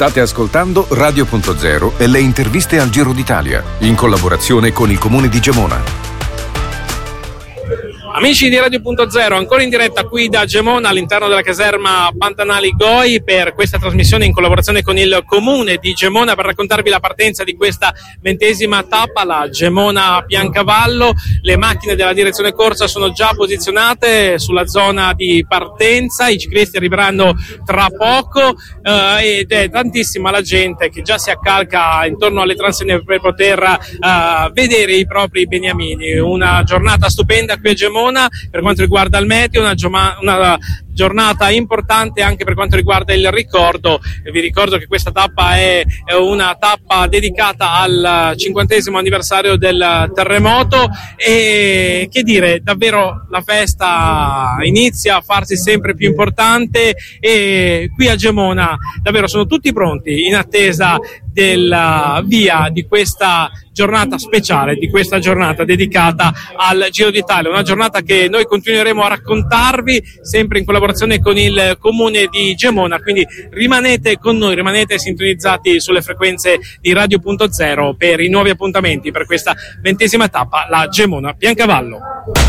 State ascoltando Radio.0 e le interviste al Giro d'Italia, in collaborazione con il Comune di Gemona. Amici di Radio.0, ancora in diretta qui da Gemona all'interno della caserma Pantanali Goi per questa trasmissione in collaborazione con il Comune di Gemona per raccontarvi la partenza di questa 20ª tappa, la Gemona Piancavallo. Le macchine della direzione corsa sono già posizionate sulla zona di partenza, i ciclisti arriveranno tra poco ed è tantissima la gente che già si accalca intorno alle transenne per poter vedere i propri beniamini. Una giornata stupenda qui a Gemona per quanto riguarda il meteo, una giornata importante anche per quanto riguarda il ricordo. Vi ricordo che questa tappa è una tappa dedicata al 50° anniversario del terremoto e che dire, davvero la festa inizia a farsi sempre più importante e qui a Gemona davvero sono tutti pronti in attesa del via di questa giornata speciale, di questa giornata dedicata al Giro d'Italia, una giornata che noi continueremo a raccontarvi sempre in collaborazione con il Comune di Gemona, quindi rimanete con noi, rimanete sintonizzati sulle frequenze di Radio.0 per i nuovi appuntamenti per questa 20ª tappa, la Gemona Piancavallo.